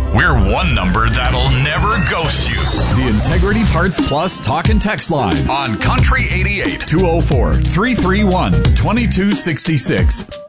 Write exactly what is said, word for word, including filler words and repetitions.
We're one number that'll never ghost you. The Integrity Parts Plus talk and text line on Country eighty-eight. two oh four, three three one, two two six six.